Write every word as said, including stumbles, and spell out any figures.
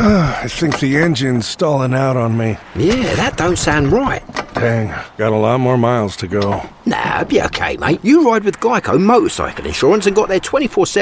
I think the engine's stalling out on me. Yeah, that don't sound right. Dang, got a lot more miles to go. Nah, be okay, mate. You ride with Geico Motorcycle Insurance and got their twenty-four seven